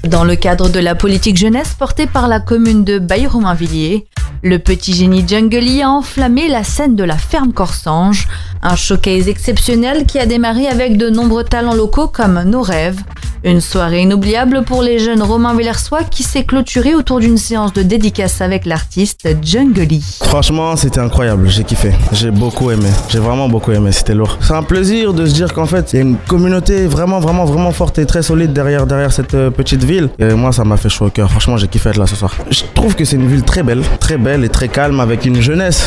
Dans le cadre de la politique jeunesse portée par la commune de Bailly-Romainvilliers, le petit génie Djungly a enflammé la scène de la ferme Corsange, un showcase exceptionnel qui a démarré avec de nombreux talents locaux comme Nos Rêves. Une soirée inoubliable pour les jeunes Romain-Villersois qui s'est clôturée autour d'une séance de dédicace avec l'artiste Djungly. Franchement, c'était incroyable, j'ai kiffé. J'ai beaucoup aimé, j'ai vraiment beaucoup aimé, c'était lourd. C'est un plaisir de se dire qu'en fait, il y a une communauté vraiment forte et très solide derrière cette petite ville. Et moi, ça m'a fait chaud au cœur. Franchement, j'ai kiffé être là ce soir. Je trouve que c'est une ville très belle et très calme avec une jeunesse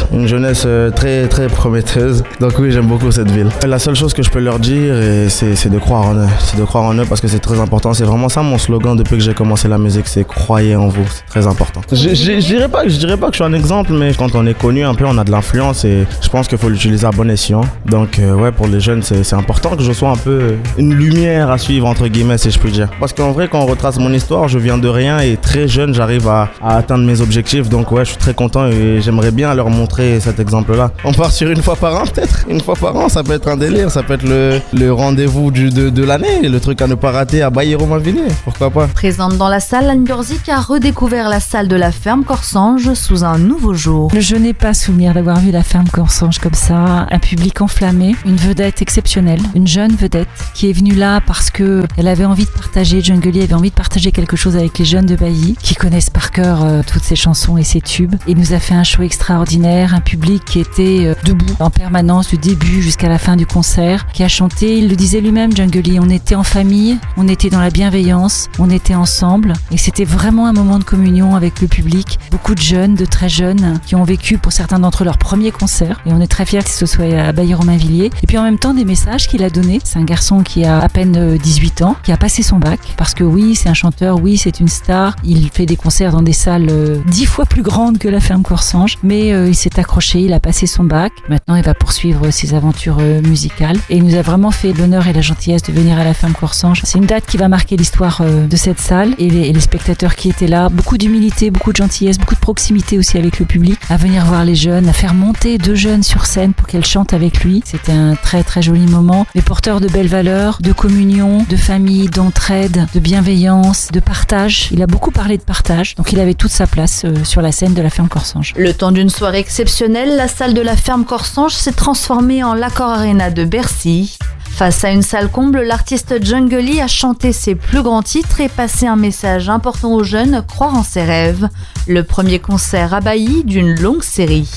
très prometteuse. Donc oui, j'aime beaucoup cette ville. La seule chose que je peux leur dire, c'est de croire en eux. C'est de croire en eux parce que c'est très important. C'est vraiment ça mon slogan depuis que j'ai commencé la musique, c'est croyez en vous. C'est très important. Je dirais pas que je suis un exemple, mais quand on est connu un peu, on a de l'influence et je pense qu'il faut l'utiliser à bon escient. Donc ouais, pour les jeunes, c'est important que je sois un peu une lumière à suivre entre guillemets, si je puis dire. Parce qu'en vrai, quand on retrace mon histoire, je viens de rien et très jeune, j'arrive à atteindre mes objectifs. Donc ouais, je suis très content et j'aimerais bien leur montrer cet exemple-là. On part sur une fois par an peut-être. Une fois par an, ça peut être un délire, ça peut être le rendez-vous de l'année, le truc à ne pas rater à Bailly-Romainvilliers, pourquoi pas. Présente dans la salle, Anne Burzik a redécouvert la salle de la ferme Corsange sous un nouveau jour. Je n'ai pas souvenir d'avoir vu la ferme Corsange comme ça, un public enflammé, une vedette exceptionnelle, une jeune vedette qui est venue là parce que elle avait envie de partager, Djungly avait envie de partager quelque chose avec les jeunes de Bailly qui connaissent par cœur toutes ses chansons et ses tubes. Il nous a fait un show extraordinaire, un public qui était debout en permanence du début jusqu'à la fin du concert, qui a chanté, il le disait lui-même Djungly, on était en famille, on était dans la bienveillance, on était ensemble et c'était vraiment un moment de communion avec le public. Beaucoup de jeunes, de très jeunes qui ont vécu pour certains d'entre eux leur premier concert et on est très fiers que ce soit à Bailly-Romainvilliers. Et puis en même temps des messages qu'il a donnés. C'est un garçon qui a à peine 18 ans, qui a passé son bac parce que oui, c'est un chanteur, oui, c'est une star. Il fait des concerts dans des salles 10 fois plus grandes que la ferme Corsange, mais il s'est accroché, il a passé son bac. Maintenant, il va poursuivre ses aventures musicales et il nous a vraiment fait l'honneur et la gentillesse de venir à la ferme Corsange. C'est une date qui va marquer l'histoire de cette salle et les spectateurs qui étaient là. Beaucoup d'humilité, beaucoup de gentillesse, beaucoup de proximité aussi avec le public. À venir voir les jeunes, à faire monter 2 jeunes sur scène pour qu'elles chantent avec lui. C'était un très très joli moment. Mais porteur de belles valeurs, de communion, de famille, d'entraide, de bienveillance, de partage. Il a beaucoup parlé de partage, donc il avait toute sa place sur la scène de la ferme Corsange. Le temps d'une soirée exceptionnelle, la salle de la ferme Corsange s'est transformée en l'Accor Arena de Bercy. Face à une salle comble, l'artiste Djungly a chanté ses plus grands titres et passé un message important aux jeunes, croire en ses rêves. Le premier concert à Bailly d'une longue série.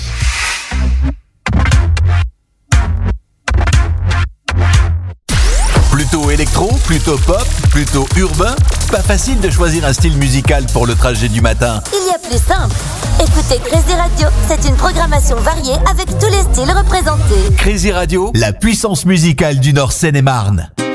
Plutôt électro, plutôt pop, plutôt urbain, pas facile de choisir un style musical pour le trajet du matin. Il y a plus simple. Écoutez Crazy Radio, c'est une programmation variée avec tous les styles représentés. Crazy Radio, la puissance musicale du Nord Seine-et-Marne.